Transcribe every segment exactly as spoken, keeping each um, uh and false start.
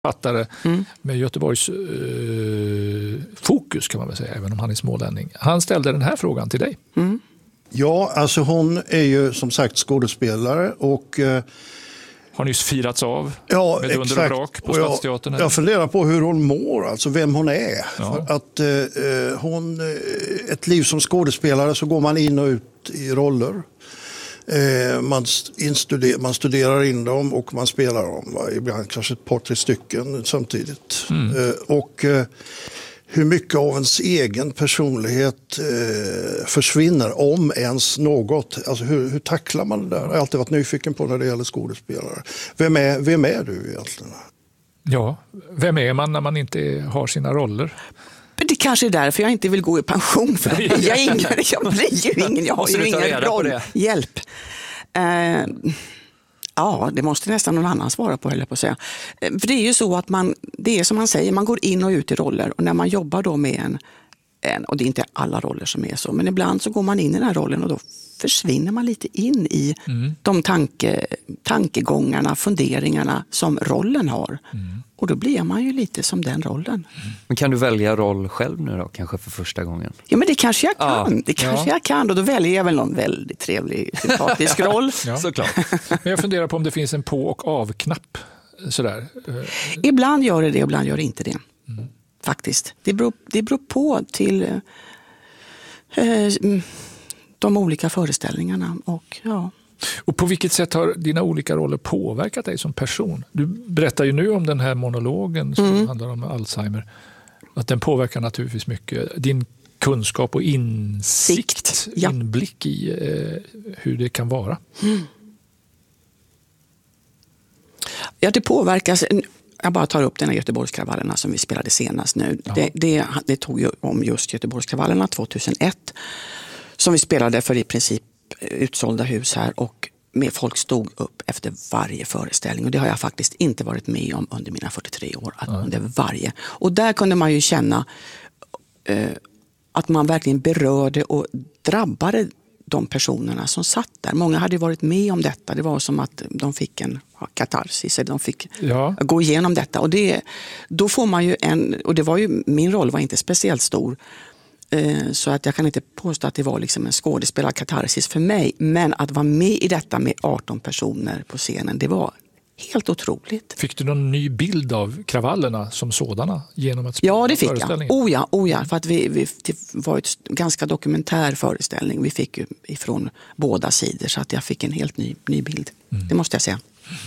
författare mm. med Göteborgs eh, fokus kan man väl säga, även om han är smålänning. Han ställde den här frågan till dig. Mm. Ja, alltså hon är ju som sagt skådespelare och eh, har nyss firats av ja, med under och brak på Stadsteatern. Jag, jag funderar på hur hon mår, alltså vem hon är. Ja. För att eh, hon, ett liv som skådespelare så går man in och ut i roller. Eh, man, instuder, man studerar in dem och man spelar dem. Va? Ibland kanske ett par, tre stycken samtidigt. Mm. Eh, och eh, hur mycket av ens egen personlighet eh, försvinner, om ens något. Alltså hur, hur tacklar man det där? Jag har alltid varit nyfiken på när det gäller skådespelare. Vem är, vem är du egentligen? Ja, vem är man när man inte har sina roller? Det kanske är därför jag inte vill gå i pension. För jag, är ingen, jag blir ju ingen, jag har ju ingen roll. Hjälp. Uh, ja, det måste nästan någon annan svara på, höll jag på att säga. Uh, för det är ju så att man, det är som man säger, man går in och ut i roller. Och när man jobbar då med en, en, och det är inte alla roller som är så, men ibland så går man in i den här rollen och då försvinner man lite in i mm. de tanke, tankegångarna, funderingarna som rollen har. Mm. Och då blir man ju lite som den rollen. Mm. Men kan du välja roll själv nu då, kanske för första gången? Ja, men det kanske jag kan. Ja. Det kanske ja. jag kan. Och då väljer jag väl någon väldigt trevlig, sympatisk roll. Ja. Såklart. Men jag funderar på om det finns en på- och av-knapp. Sådär. Ibland gör det det, ibland gör det inte det. Mm. Faktiskt. Det beror, det beror på till eh, de olika föreställningarna. Och ja... Och på vilket sätt har dina olika roller påverkat dig som person? Du berättar ju nu om den här monologen som mm. handlar om Alzheimer. Att den påverkar naturligtvis mycket. Din kunskap och insikt, Sikt, ja. inblick i eh, hur det kan vara. Mm. Ja, det påverkas... Jag bara tar upp den här Göteborgskravallerna som vi spelade senast nu. Det, det, det tog ju om just Göteborgskravallerna tjugohundraett. Som vi spelade för i princip utsålda hus här, och med folk stod upp efter varje föreställning, och det har jag faktiskt inte varit med om under mina fyrtiotre år, att mm. under varje. Och där kunde man ju känna eh, att man verkligen berörde och drabbade de personerna som satt där. Många hade varit med om detta. Det var som att de fick en ja, katarsis, de fick ja. gå igenom detta, och det, då får man ju en, och det var ju, min roll var inte speciellt stor. Så att jag kan inte påstå att det var liksom en skådespelarkatarsis för mig. Men att vara med i detta med arton personer på scenen, det var helt otroligt. Fick du någon ny bild av kravallerna som sådana genom att spela? Ja, det fick jag. Oh ja, oh ja, för att vi, vi, det var ett ganska dokumentär föreställning. Vi fick ju ifrån båda sidor, så att jag fick en helt ny, ny bild. Mm. Det måste jag säga.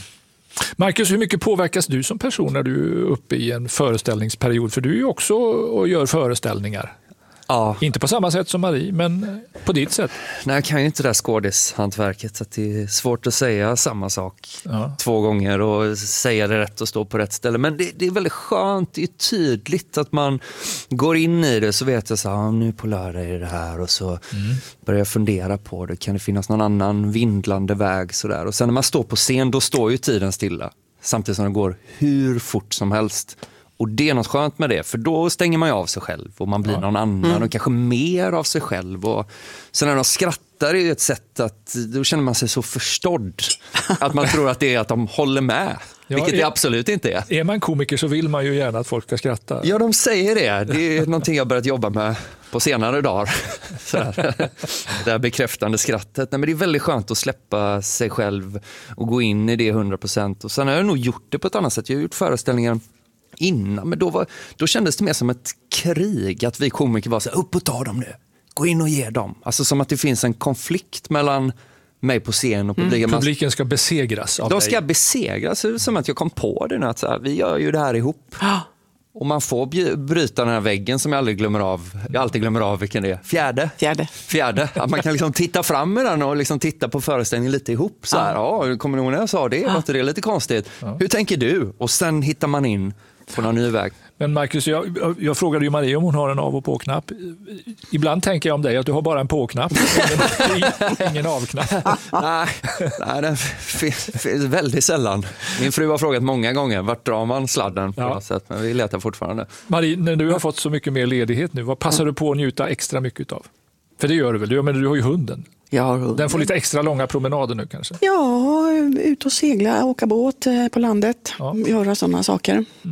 Marcus, hur mycket påverkas du som person när du är uppe i en föreställningsperiod? För du är ju också och gör föreställningar. Ja. Inte på samma sätt som Marie, men på ditt sätt. Nej, jag kan ju inte det där skådishantverket, så att det är svårt att säga samma sak ja. två gånger och säga det rätt och stå på rätt ställe. Men det, det är väldigt skönt, det är tydligt att man går in i det, så vet jag så här, nu på lördag är det här, och så mm. börjar jag fundera på det. Kan det finnas någon annan vindlande väg så där? Och sen när man står på scen, då står ju tiden stilla, samtidigt som det går hur fort som helst. Och det är något skönt med det, för då stänger man ju av sig själv och man blir ja. någon annan mm. och kanske mer av sig själv. Och sen när de skrattar är ju ett sätt att då känner man sig så förstådd att man tror att det är att de håller med, ja, vilket är, det absolut inte är. Är man komiker så vill man ju gärna att folk ska skratta. Ja, de säger det. Det är någonting jag börjat jobba med på senare dagar. Så här. Det här bekräftande skrattet. Nej, men det är väldigt skönt att släppa sig själv och gå in i det hundra procent. Och sen har jag nog gjort det på ett annat sätt. Jag har gjort föreställningar innan, men då, var, då kändes det mer som ett krig, att vi komiker var så här, upp och ta dem nu, gå in och ge dem, alltså som att det finns en konflikt mellan mig på scen och publiken. Mm. Publiken ska besegras av de dig. ska besegras, som att jag kom på det nu, att så här, vi gör ju det här ihop. Och man får bryta den här väggen som jag aldrig glömmer av. Jag alltid glömmer av vilken det är. Fjärde. Fjärde. Fjärde. Att man kan liksom titta fram med den och liksom titta på föreställningen lite ihop. Så här, ja, ja kommer ni ihåg när jag sa det? Var inte det lite konstigt? Ja. Hur tänker du? Och sen hittar man in på någon ny väg. Men Marcus, jag, jag frågade ju Marie om hon har en av- och på-knapp. Ibland tänker jag om dig att du har bara en på-knapp, ingen, ingen av-knapp. Nej, nej, den finns väldigt sällan. Min fru har frågat många gånger, vart drar man sladden på ja. något sätt, men vi letar fortfarande. Marie, när du har fått så mycket mer ledighet nu, vad passar du på att njuta extra mycket av? För det gör du väl, du, men du har ju hunden. Jag har hunden. Den får lite extra långa promenader nu kanske? Ja, ut och segla, åka båt på landet, ja. göra sådana saker.